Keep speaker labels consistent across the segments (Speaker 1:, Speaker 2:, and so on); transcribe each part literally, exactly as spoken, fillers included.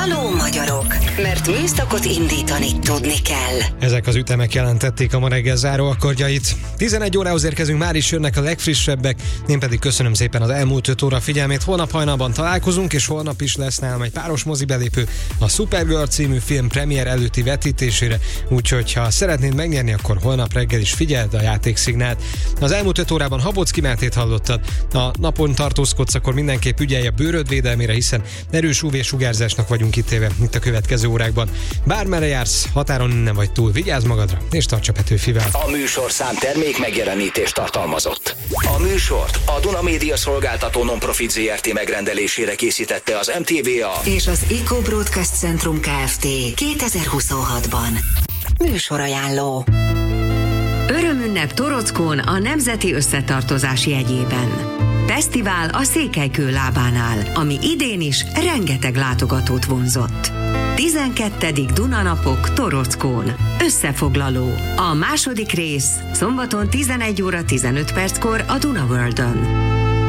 Speaker 1: Haló magyarok, mert műszakot indítani tudni kell.
Speaker 2: Ezek az ütemek jelentették a ma reggel záró akkordjait. tizenegy órához érkezünk, már is jönnek a legfrissebbek. Én pedig köszönöm szépen az elmúlt öt óra figyelmét. Holnap hajnalban találkozunk, és holnap is lesz nálam egy páros mozibelépő a Supergirl című film premier előtti vetítésére. Úgyhogy ha szeretnéd megnyerni, akkor holnap reggel is figyeld a játékszignált. Az elmúlt öt órában Habocki Mátét hallottad. A napon tartózkodsz, akkor mindenképp ügyelj a bőröd védelmére, hiszen erős ú vé-sugárzásnak vagyunk kitéve itt a következő órákban. Bármerre jársz, határon innen vagy túl, vigyázz magadra, és tarts a Petőfivel.
Speaker 3: A műsorszám termék megjelenítést tartalmazott. A műsort a Duna Média Szolgáltató Non-Profit zé er té megrendelésére készítette az em té vé á
Speaker 1: és az Eco Broadcast Centrum Kft. kétezer-huszonhatban. Műsorajánló.
Speaker 4: Örömünnep Torockón a Nemzeti Összetartozás jegyében. Fesztivál a Székelykő lábánál, ami idén is rengeteg látogatót vonzott. tizenkettedik Dunanapok Torockón. Összefoglaló. A második rész szombaton tizenegy óra tizenöt perckor a Duna Worldön.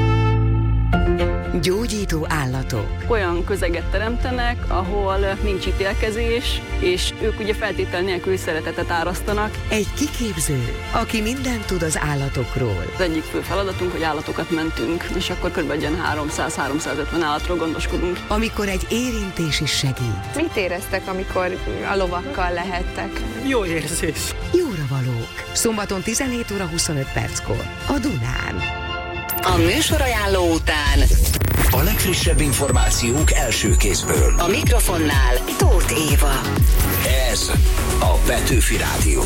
Speaker 4: Gyógyító állatok.
Speaker 5: Olyan közeget teremtenek, ahol nincs ítélkezés, és ők ugye feltétel nélkül szeretetet árasztanak.
Speaker 4: Egy kiképző, aki mindent tud az állatokról.
Speaker 5: Az egyik fő feladatunk, hogy állatokat mentünk, és akkor kb. háromszáz-háromszázötven állatról gondoskodunk.
Speaker 4: Amikor egy érintés is segít.
Speaker 6: Mit éreztek, amikor a lovakkal lehettek?
Speaker 7: Jó érzés.
Speaker 4: Jóra valók. Szombaton tizenhét óra huszonöt perckor a Dunán.
Speaker 1: A műsorajánló után
Speaker 3: a legfrissebb információk első kézből.
Speaker 1: A mikrofonnál Tóth Éva.
Speaker 3: Ez a Petőfi Rádió.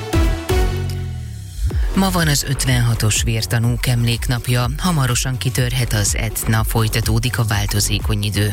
Speaker 8: Ma van az ötvenhatos vértanúk emléknapja, hamarosan kitörhet az Etna, folytatódik a változékony idő.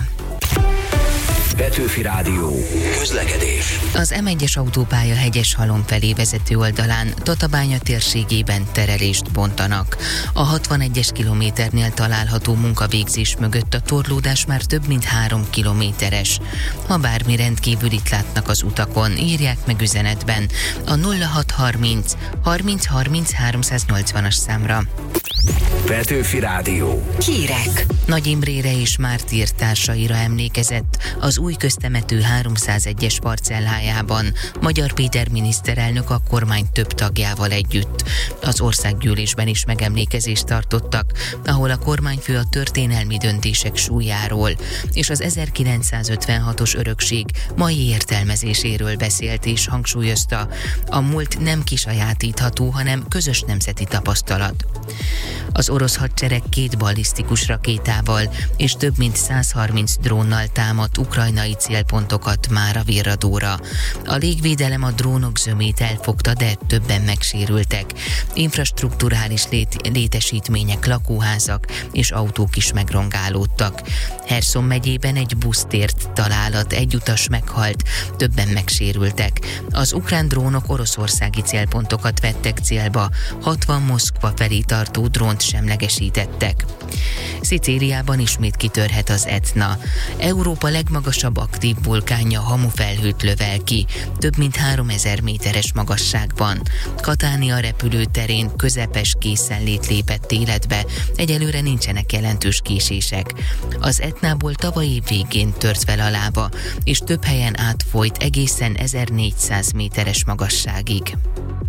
Speaker 3: Petőfi Rádió. Közlekedés.
Speaker 8: Az em egyes autópálya Hegyeshalom felé vezető oldalán Tatabánya térségében terelést bontanak. A hatvanegyes kilométernél található munkavégzés mögött a torlódás már több mint három kilométeres. Ha bármi rendkívülit látnak az utakon, írják meg üzenetben a nulla hat harminc harminc harminc háromszáznyolcvanas számra.
Speaker 3: Petőfi Rádió.
Speaker 1: Hírek.
Speaker 8: Nagy Imrére és mártír társaira emlékezett az új köztemető háromszázegyes parcellájában Magyar Péter miniszterelnök a kormány több tagjával együtt. Az országgyűlésben is megemlékezést tartottak, ahol a kormányfő a történelmi döntések súlyáról és az ezerkilencszázötvenhatos örökség mai értelmezéséről beszélt és hangsúlyozta, a múlt nem kisajátítható, hanem közös nemzeti tapasztalat. Az orosz hadsereg két ballisztikus rakétával és több mint százharminc drónnal támadt ukrajnai célpontokat már a virradóra. A légvédelem a drónok zömét elfogta, de többen megsérültek. Infrastrukturális lét- létesítmények, lakóházak és autók is megrongálódtak. Herszon megyében egy busz tért találat, egy utas meghalt, többen megsérültek. Az ukrán drónok oroszországi célpontokat vettek célba, hatvan Moszkva felé tartó drónt semlegesítettek. Szicíliában ismét kitörhet az Etna. Európa legmagasabb aktív vulkánja hamufelhőt lövel ki, több mint háromezer méteres magasságban. Katánia repülőterén közepes készenlét lépett életbe, egyelőre nincsenek jelentős késések. Az Etnából tavaly év végén tört fel a lába, és több helyen átfolyt egészen ezernégyszáz méteres magasságig.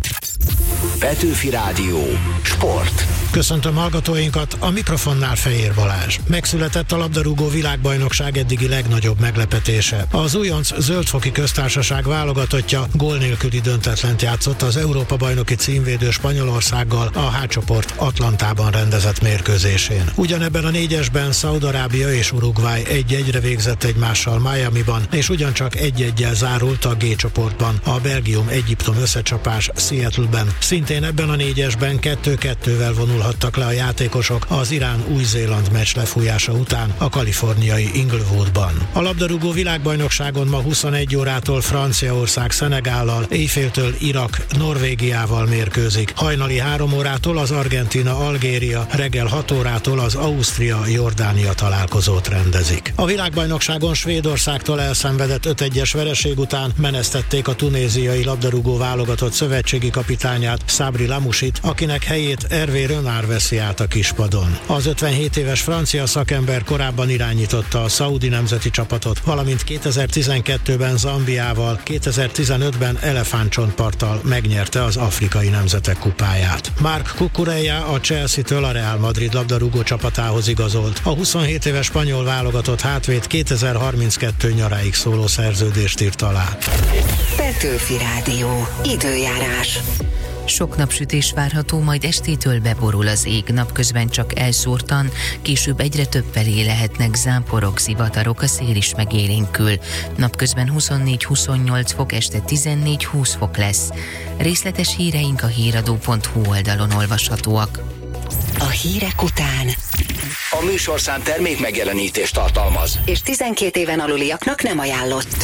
Speaker 3: Petőfi Rádió. Sport.
Speaker 9: Köszöntöm hallgatóinkat, a mikrofonnál Fejér Balázs. Megszületett a labdarúgó világbajnokság eddigi legnagyobb meglepetése. Az újonc Zöldfoki Köztársaság válogatottja gól nélküli döntetlent játszott az Európa-bajnoki címvédő Spanyolországgal a H csoport Atlantában rendezett mérkőzésén. Ugyanebben a négyesben Szaúd-Arábia és Uruguay egy-egyre végzett egymással Miamiban, és ugyancsak egy-egyel zárult a G csoportban a Belgium-Egyiptom összecsapás Seattle-ben. Szintén ebben a négyesben kettő-kettővel vonulhattak le a játékosok az Irán-Új-Zéland meccs lefújása után a kaliforniai Inglewoodban. A labdarúgó világbajnokságon ma huszonegy órától Franciaország Szenegállal, éjféltől Irak Norvégiával mérkőzik. Hajnali három órától az Argentína Algéria, reggel hat órától az Ausztria Jordánia találkozót rendezik. A világbajnokságon Svédországtól elszenvedett öt egyes vereség után menesztették a tunéziai labdarúgó válogatott szövetségi kapitányát, Sabri Lamouchit, akinek helyét Hervé Renard veszi át a kispadon. Az ötvenhét éves francia szakember korábban irányította a szaudi nemzeti csapatot, valamint kétezer-tizenkettőben Zambiával, kétezer-tizenötben elefántcsontparttal megnyerte az afrikai nemzetek kupáját. Marc Cucurella a Chelsea-től a Real Madrid labdarúgó csapatához igazolt. A huszonhét éves spanyol válogatott hátvéd kétezer-harminckettő nyaráig szóló szerződést írt alá.
Speaker 1: Petőfi Rádió. Időjárás.
Speaker 8: Sok napsütés várható, majd estétől beborul az ég, napközben csak elszórtan, később egyre több felé lehetnek záporok, zivatarok, a szél is megélénkül. Napközben huszonnégy-huszonnyolc fok, este tizennégy-húsz fok lesz. Részletes híreink a híradó pont hu oldalon olvashatóak.
Speaker 1: A hírek után
Speaker 3: A műsorszám termék megjelenítést tartalmaz,
Speaker 1: és tizenkét éven aluliaknak nem ajánlott.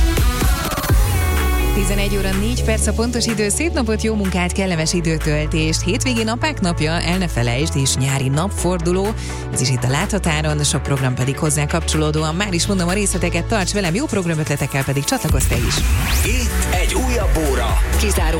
Speaker 7: tizenegy óra négy perc a pontos idő, szép napot, jó munkát, kellemes időtöltést. Hétvégi napák napja, el ne felejtsd, és nyári napforduló. Ez is itt a Láthatáron, sok program pedig hozzá kapcsolódóan. Már is mondom a részleteket, tarts velem, jó programötletekkel pedig csatlakozz te is.
Speaker 3: itt egy újabb óra.
Speaker 1: Kizáró